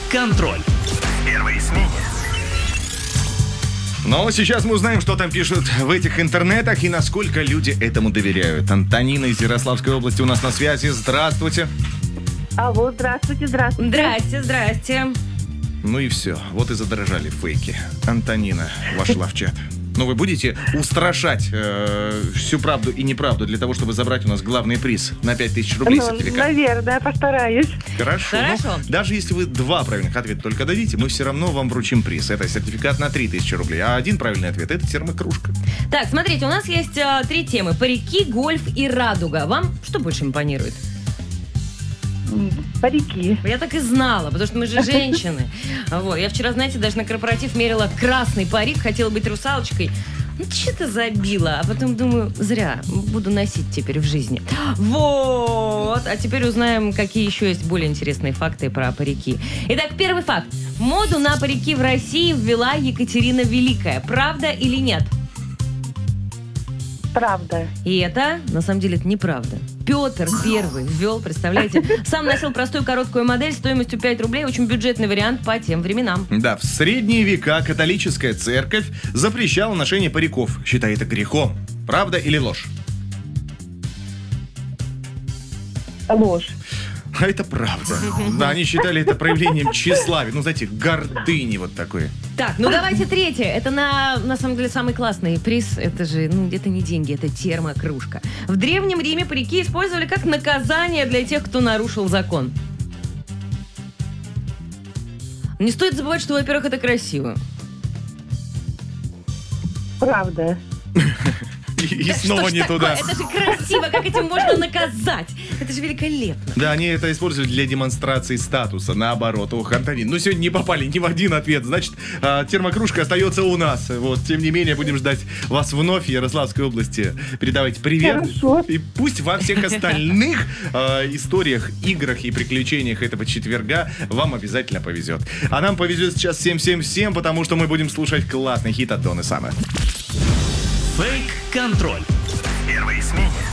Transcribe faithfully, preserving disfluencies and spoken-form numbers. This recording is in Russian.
Фейк-контроль. В первой смене. Но сейчас мы узнаем, что там пишут в этих интернетах и насколько люди этому доверяют. Антонина из Ярославской области у нас на связи. Здравствуйте. Алло, здравствуйте, здравствуйте. Здрасте, здрасте. Ну и все. Вот и задрожали фейки. Антонина вошла в чат. Ну, вы будете устрашать э, всю правду и неправду для того, чтобы забрать у нас главный приз на пять тысяч рублей Ну, сертификат? наверное, постараюсь. Хорошо. Хорошо. Ну, даже если вы два правильных ответа только дадите, мы все равно вам вручим приз. Это сертификат на три тысячи рублей. А один правильный ответ – это термокружка. Так, смотрите, у нас есть а, три темы. Парики, гольф и радуга. Вам что больше импонирует? М, Парики. Я так и знала, потому что мы же женщины. Вот. Я вчера, знаете, даже на корпоратив мерила красный парик, хотела быть русалочкой. Ну, что-то забила. А потом думаю, зря. Буду носить теперь в жизни. Вот. А теперь узнаем, какие еще есть более интересные факты про парики. Итак, первый факт. Моду на парики в России ввела Екатерина Великая. Правда или нет? Правда. И это, на самом деле, это неправда. Петр Первый ввел, представляете, сам носил простую короткую модель стоимостью пять рублей, очень бюджетный вариант по тем временам. Да, в средние века католическая церковь запрещала ношение париков, считая это грехом. Правда или ложь? Ложь. А это правда. Да, они считали это проявлением тщеславия. Ну, знаете, гордыни вот такой. Так, ну давайте третье. Это на, на самом деле самый классный приз. Это же, ну, это не деньги, это термокружка. В Древнем Риме парики использовали как наказание для тех, кто нарушил закон. Не стоит забывать, что, во-первых, это красиво. Правда. И, и Да снова что ж не такое? туда. Это же красиво, как этим можно наказать. Это же великолепно. Да, они это используют для демонстрации статуса. Наоборот. Ох, Антонин, ну сегодня не попали ни в один ответ. Значит, а, термокружка остается у нас. Вот, тем не менее, будем ждать вас вновь в Ярославской области. Передавайте привет. Хорошо. И пусть во всех остальных а, историях, играх и приключениях этого четверга вам обязательно повезет. А нам повезет сейчас всем-всем-всем, потому что мы будем слушать классный хит от Донны Саммер. Фейк-контроль. В первой смене.